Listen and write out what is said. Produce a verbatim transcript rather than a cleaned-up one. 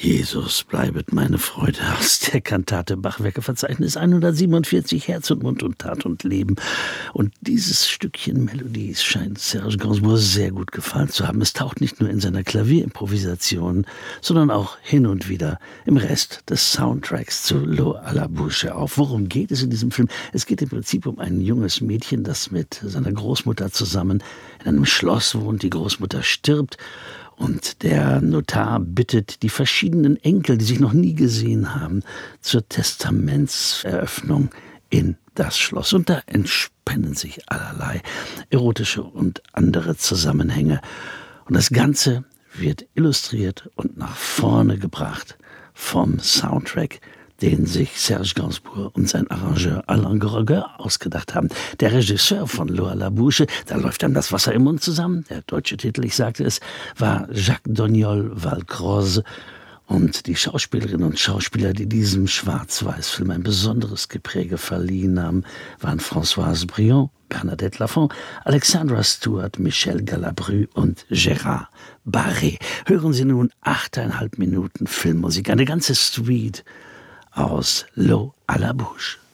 Jesus, bleibet meine Freude aus der Kantate Bachwerkeverzeichnis hundertsiebenundvierzig, Herz und Mund und Tat und Leben. Und dieses Stückchen Melodie scheint Serge Gainsbourg sehr gut gefallen zu haben. Es taucht nicht nur in seiner Klavierimprovisation, sondern auch hin und wieder im Rest des Soundtracks zu L'eau à la Bouche auf. Worum geht es in diesem Film? Es geht im Prinzip um ein junges Mädchen, das mit seiner Großmutter zusammen in einem Schloss wohnt. Die Großmutter stirbt. Und der Notar bittet die verschiedenen Enkel, die sich noch nie gesehen haben, zur Testamentseröffnung in das Schloss. Und da entspannen sich allerlei erotische und andere Zusammenhänge. Und das Ganze wird illustriert und nach vorne gebracht vom Soundtrack, den sich Serge Gainsbourg und sein Arrangeur Alain Goraguer ausgedacht haben. Der Regisseur von L'eau à la Bouche, da läuft einem das Wasser im Mund zusammen. Der deutsche Titel, ich sagte es, war Jacques Doniol Valcroze. Und die Schauspielerinnen und Schauspieler, die diesem Schwarz-Weiß-Film ein besonderes Gepräge verliehen haben, waren Françoise Briand, Bernadette Lafont, Alexandra Stewart, Michel Galabru und Gérard Barré. Hören Sie nun achteinhalb Minuten Filmmusik, eine ganze Suite aus L'eau à la Bouche.